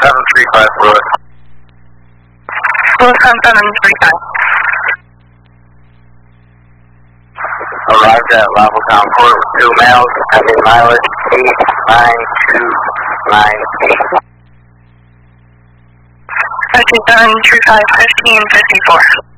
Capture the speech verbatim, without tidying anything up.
seven three five Lewis. Lewis on seven three five. Arrived at Lavatown Port with two males, having mileage eight nine two nine eight. five two seven three five fifteen fifty four.